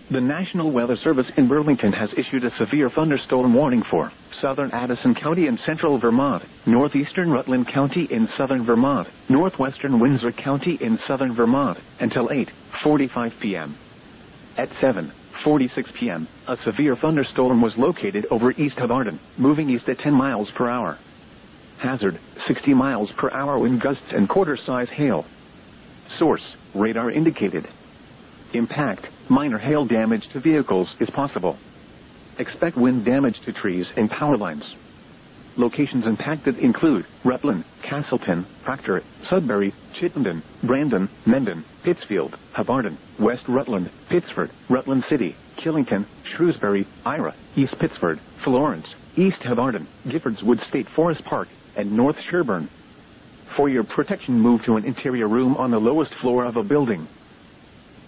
The National Weather Service in Burlington has issued a severe thunderstorm warning for southern Addison County in central Vermont, northeastern Rutland County in southern Vermont, northwestern Windsor County in southern Vermont, until 8:45 p.m. At 7:46 p.m., a severe thunderstorm was located over east of Arden, moving east at 10 miles per hour. Hazard, 60 miles per hour wind gusts and quarter-size hail. Source, radar indicated. Impact, minor hail damage to vehicles is possible. Expect wind damage to trees and power lines. Locations impacted include Rutland, Castleton, Proctor, Sudbury, Chittenden, Brandon, Mendon, Pittsfield, Havarden, West Rutland, Pittsford, Rutland City, Killington, Shrewsbury, Ira, East Pittsford, Florence, East Havarden, Giffords Wood State Forest Park, and North Sherburne. For your protection, move to an interior room on the lowest floor of a building.